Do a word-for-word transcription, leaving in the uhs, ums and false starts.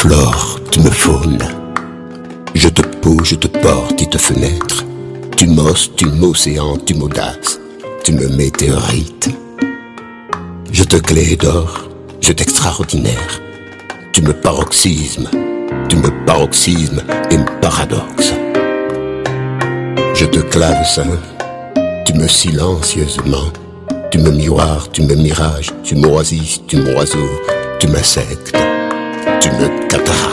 flore, tu me faunes. Je te peau, je te porte et te fenêtre. Tu m'osses, tu m'océan, tu m'audaces. Tu me météorites. Je te clé d'or, je t'extraordinaire. Tu me paroxysmes, tu me paroxysmes et me paradoxes. Je te clavecin, tu me silencieusement. Tu me miroir, tu me mirage, tu m'oasis, tu m'oiseau, tu m'insectes, tu me cataractes.